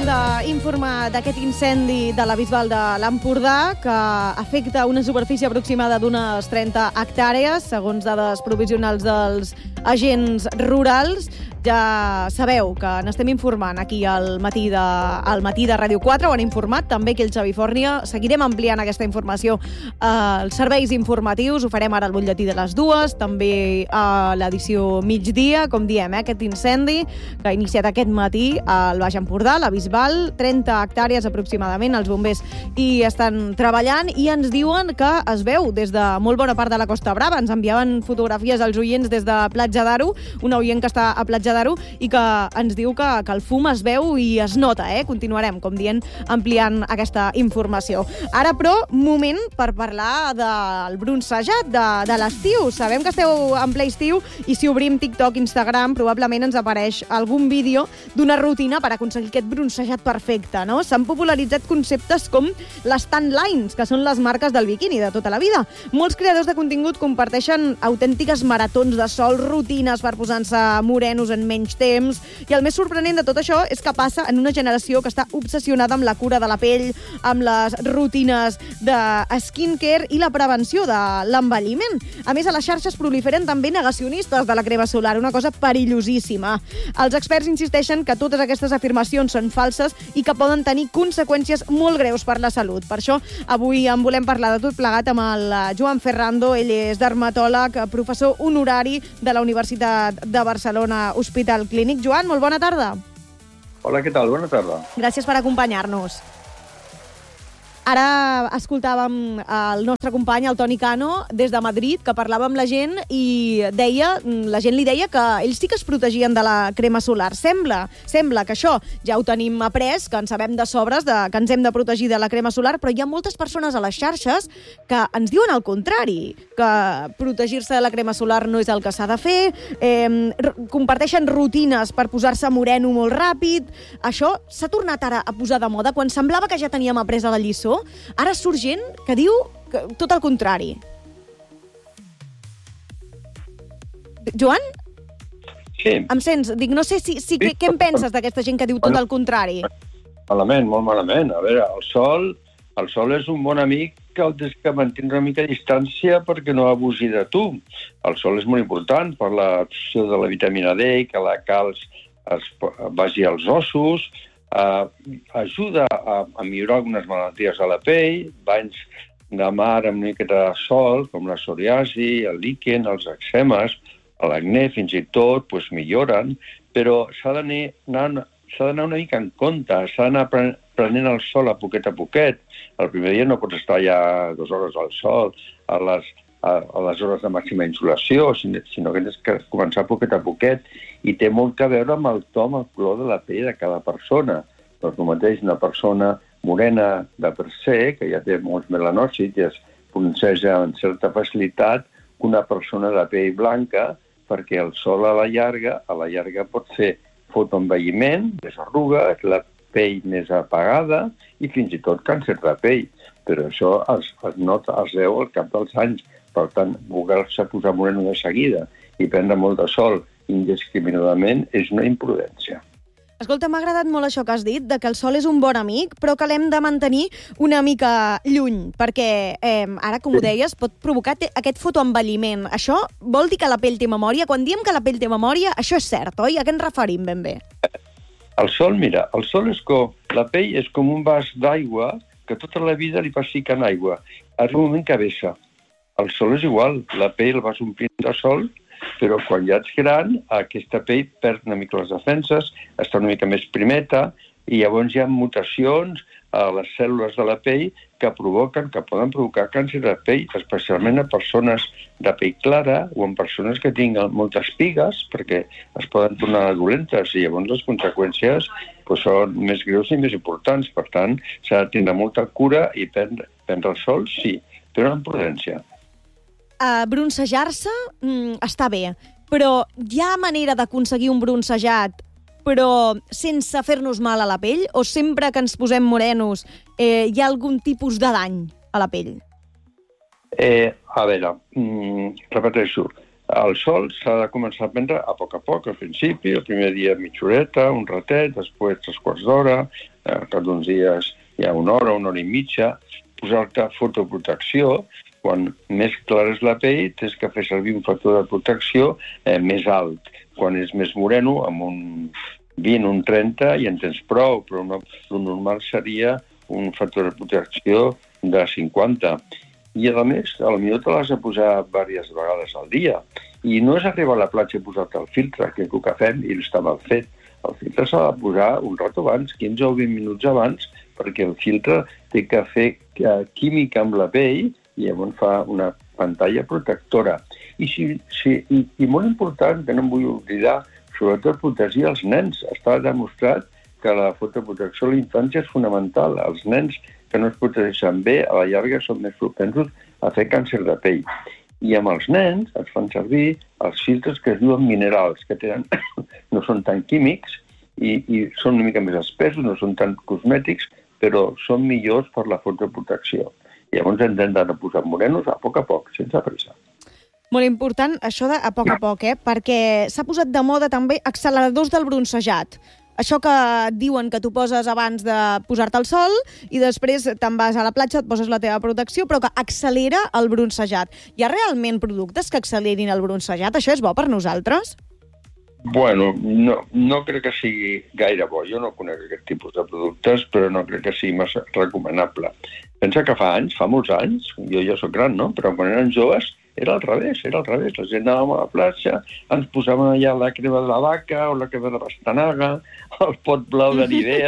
acabem d'informar d'aquest incendi de la Bisbal de l'Empordà que afecta una superfície aproximada d'unes 30 hectàrees, segons dades provisionals dels agents rurals. Ja sabeu que n'estem informant aquí al matí de Ràdio 4, ho han informat també aquí el Xavi Fòrnia. Seguirem ampliant aquesta informació als serveis informatius, ho farem ara al butlletí de les 2, també a l'edició migdia, com diem, aquest incendi que ha iniciat aquest matí al Baix Empordà, la Bisbal, 30 hectàrees aproximadament, els bombers hi estan treballant i ens diuen que es veu des de molt bona part de la Costa Brava. Ens enviaven fotografies als oients des de Platja d'Aro, una oient que està a Platja d'Aro i que ens diu que el fum es veu i es nota, Continuarem, com dient, ampliant aquesta informació. Ara, però, moment per parlar del bronzejat de l'estiu. Sabem que esteu en ple estiu i si obrim TikTok, Instagram, probablement ens apareix algun vídeo d'una rutina per aconseguir aquest bronzejat perfecte, no? S'han popularitzat conceptes com les tan lines, que són les marques del biquini de tota la vida. Molts creadors de contingut comparteixen autèntiques maratons de sol, rutines per posar-se morenos en menys temps, i el més sorprenent de tot això és que passa en una generació que està obsessionada amb la cura de la pell, amb les rutines de skincare i la prevenció de l'envelliment. A més, a les xarxes proliferen també negacionistes de la crema solar, una cosa perillosíssima. Els experts insisteixen que totes aquestes afirmacions són falses i que poden tenir conseqüències molt greus per la salut. Per això, avui en volem parlar de tot plegat amb el Joan Ferrando. Ell és dermatòleg, professor honorari de la Universitat de Barcelona, Hospital Clínic. Joan, molt bona tarda. Hola, què tal? Bona tarda. Gràcies per acompanyar-nos. Ara escoltàvem el nostre company, el Toni Cano, des de Madrid, que parlava amb la gent i la gent li deia que ells sí que es protegien de la crema solar. Sembla que això ja ho tenim après, que en sabem de sobres, que ens hem de protegir de la crema solar, però hi ha moltes persones a les xarxes que ens diuen el contrari, que protegir-se de la crema solar no és el que s'ha de fer, comparteixen rutines per posar-se moreno molt ràpid. Això s'ha tornat ara a posar de moda, quan semblava que ja teníem après la lliçó. Ara surt gent que diu tot el contrari. Joan? Sí. Em sents? Dic, no sé què en penses d'aquesta gent que diu tot el contrari? Malament, molt malament. A veure, el sol és un bon amic que el tens que mantenir una mica a distància perquè no abusi de tu. El sol és molt important per l'absorció de la vitamina D, que la calç vagi als ossos, ajuda a millorar algunes malalties de la pell, banys de mar amb una miqueta de sol, com la psoriasi, el líquen, els eczemes, l'acné fins i tot, milloren, però s'ha d'anar una mica en compte, s'ha d'anar prenent el sol a poquet. El primer dia no pots estar ja 2 hores al sol, a les hores de màxima insolació, sinó que tens que començar a poquet, i té molt a veure amb el to, amb el color de la pell de cada persona. Doncs el mateix, una persona morena de per se, que ja té molts melanòcits i es bronceja amb certa facilitat, que una persona de pell blanca, perquè el sol a la llarga pot fer fotoenvelliment, més arrugues, la pell més apagada i fins i tot càncer de pell. Però això es veu al cap dels anys. Per tant, voler-se posar moreno de seguida i prendre molt de sol indiscriminadament és una imprudència. Escolta, m'ha agradat molt això que has dit, de que el sol és un bon amic, però que l'hem de mantenir una mica lluny, perquè ara, com ho deies, pot provocar aquest fotoenvelliment. Això vol dir que la pell té memòria? Quan diem que la pell té memòria, això és cert, oi? A què ens referim ben bé? El sol és com... La pell és com un vas d'aigua que tota la vida li vas ficant aigua. Arriba un moment que vessa. El sol és igual, la pell el vas omplint de sol, però quan ja ets gran, aquesta pell perd una mica les defenses, està una mica més primeta, i llavors hi ha mutacions a les cèl·lules de la pell que poden provocar càncer de pell, especialment a persones de pell clara o en persones que tinguin moltes pigues, perquè es poden tornar dolentes, i llavors les conseqüències són més greus i més importants. Per tant, s'ha de tenir molta cura i prendre el sol, sí, però amb prudència. Bronzejar-se està bé, però hi ha manera d'aconseguir un bronzejat però sense fer-nos mal a la pell? O sempre que ens posem morenos hi ha algun tipus de dany a la pell? A veure, repeteixo, El sol s'ha de començar a prendre a poc, al principi, el primer dia mitja horeta, un ratet, després 3/4 d'hora, cada uns dies hi ha una hora i mitja, posar-te fotoprotecció. Quan més clara és la pell, tens que fer servir un factor de protecció més alt. Quan és més moreno, amb un 20, un 30, i en tens prou, però el normal seria un factor de protecció de 50. I, a més, potser te l'has de posar diverses vegades al dia. I no és arribar a la platja i posar-te el filtre, que és el que fem, i està mal fet. El filtre s'ha de posar un rato abans, 15 o 20 minuts abans, perquè el filtre té que fer química amb la pell i llavors fa una pantalla protectora. I molt important, que no em vull oblidar, sobretot protegir els nens. Està demostrat que la fotoprotecció a la infància és fonamental. Els nens que no es protegeixen bé, a la llarga són més propensos a fer càncer de pell. I amb els nens es fan servir els filtres que es diuen minerals, que no són tan químics i són una mica més espessos, no són tan cosmètics, però són millors per la fotoprotecció. Llavors hem d'anar posant morenos a poc, sense pressa. Molt important això de a poc, perquè s'ha posat de moda també acceleradors del bronzejat. Això que et diuen que tu poses abans de posar-te al sol i després te'n vas a la platja, et poses la teva protecció, però que accelera el bronzejat. Hi ha realment productes que accelerin el bronzejat? Això és bo per nosaltres? Bueno, no crec que sigui gaire bo. Jo no conec aquest tipus de productes, però no crec que sigui massa recomanable. Pensa que fa molts anys, jo ja soc gran, no? Però quan eren joves era al revés. La gent anàvem a la platja, ens posàvem allà la crema de la vaca o la crema de la pastanaga, el pot blau de Nivea,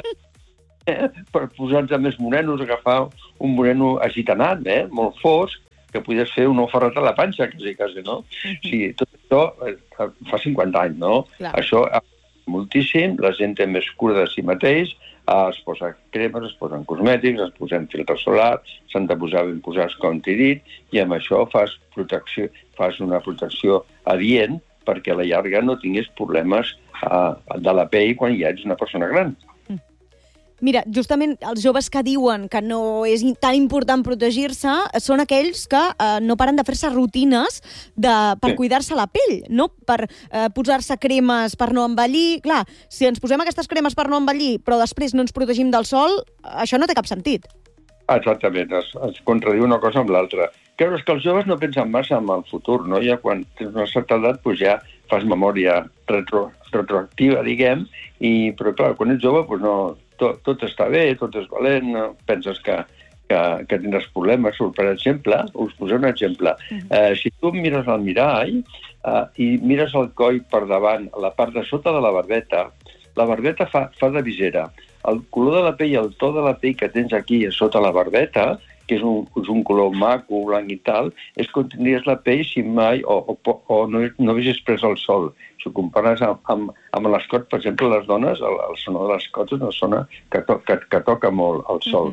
per posar-nos més morenos, agafar un moreno agitanat, molt fosc, que podies fer un ou ferrat a la panxa, quasi, no? Sí, tot això fa 50 anys, no? Clar. Això moltíssim, la gent té més cura de si mateix, es posa cremes, es posen cosmètics, es posen filtres solars, s'han de posar ben posats, com t'he dit, i amb això fas una protecció adient perquè a la llarga no tinguis problemes de la pell quan ja ets una persona gran. Mira, justament els joves que diuen que no és tan important protegir-se són aquells que no paren de fer-se rutines per cuidar-se la pell, no per posar-se cremes per no envellir. Clar, si ens posem aquestes cremes per no envellir però després no ens protegim del sol, això no té cap sentit. Exactament, es contradiu una cosa amb l'altra. Clar, és que els joves no pensen massa en el futur, no? Ja quan tens una certa edat doncs ja fas memòria retroactiva, diguem, però clar, quan ets jove doncs no, tot està bé, tot és valent, no penses que tindràs problemes. Per exemple, us posaré un exemple. Si tu mires al mirall i mires el coll per davant, a la part de sota de la barbeta fa de visera. El color de la pell, el to de la pell que tens aquí sota la barbeta, que és un color maco, blanc i tal, és com tindries la pell si mai o no haguessis pres el sol. Si ho compares amb l'escot, per exemple, les dones, el sonor de l'escot és una zona que toca molt el sol.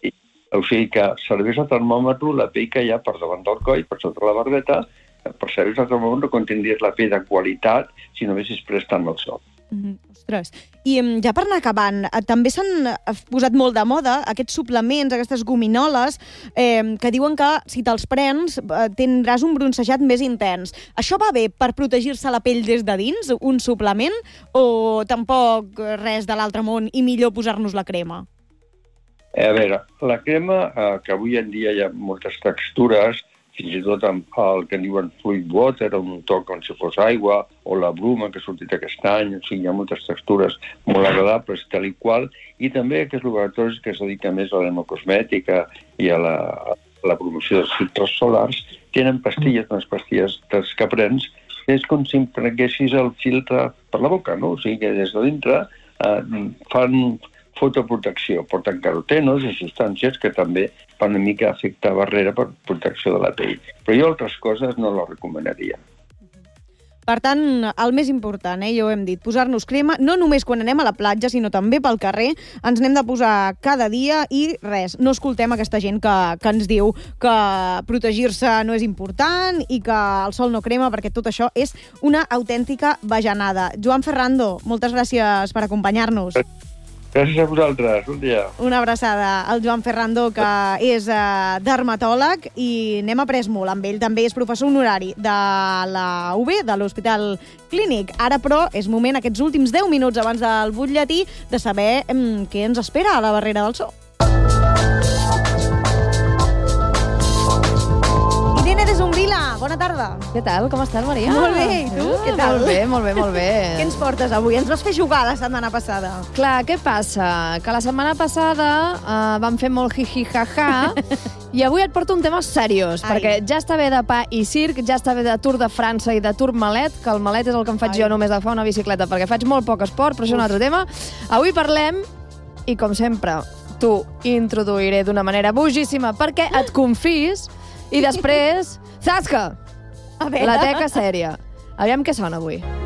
O sigui que serveix el termòmetre, la pell que hi ha per davant del coll, per sota la barbeta, per servir el termòmetre com tindries la pell de qualitat si no haguessis pres tant el sol. Ostres. I ja per anar acabant, també s'han posat molt de moda aquests suplements, aquestes gominoles, que diuen que si te'ls prens tindràs un bronzejat més intens. Això va bé per protegir-se la pell des de dins, un suplement, o tampoc res de l'altre món i millor posar-nos la crema? A veure, la crema, que avui en dia hi ha moltes textures, fins i tot amb el que diuen fluid water, un toc com si fos aigua, o la bruma que ha sortit aquest any, o sigui, hi ha moltes textures molt agradables, tal i qual, i també aquests laboratoris que es dediquen més a la hemocosmètica i a la promoció dels filtres solars, tenen pastilles, unes pastilles que prens, que és com si prenguessis el filtre per la boca, no? O sigui que des de dintre fan fotoprotecció, porten carotenos i substàncies que també fan una mica efecte barrera per protecció de la pell. Però jo altres coses no les recomanaria. Per tant, el més important, ja ho hem dit, posar-nos crema, no només quan anem a la platja, sinó també pel carrer, ens n'hem de posar cada dia i res, no escoltem aquesta gent que ens diu que protegir-se no és important i que el sol no crema, perquè tot això és una autèntica bajanada. Joan Ferrando, moltes gràcies per acompanyar-nos. Gràcies a vosaltres, bon dia. Una abraçada al Joan Ferrando, que és dermatòleg, i n'hem après molt amb ell. També és professor honorari de la UB, de l'Hospital Clínic. Ara, però, és moment, aquests últims 10 minuts abans del butlletí, de saber què ens espera a la barrera del so. Irene de Zumbrila, bona tarda. Què tal? Com estàs, Maria? Molt bé, i tu? Què tal? Molt bé. Què ens portes avui? Ens vas fer jugar la setmana passada. Clar, què passa? Que la setmana passada vam fer molt jiji-jaja i avui et porto un tema seriós, perquè ja està bé de pa i circ, ja està bé de Tour de França i de Tour Malet, que el malet és el que em faig jo només d'agafar una bicicleta, perquè faig molt poc esport, però això és un altre tema. Avui parlem, i com sempre, t'ho introduiré d'una manera bogíssima perquè et confis i després, zasca! La teca sèria. Aviam què sona avui.